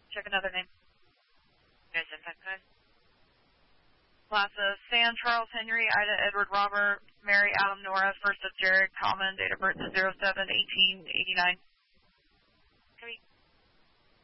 Check another name. Yes, if I could. Class of Sam Charles Henry, Ida Edward Robert, Mary Adam Nora, first of Jared, common, date of birth is 07/18/89.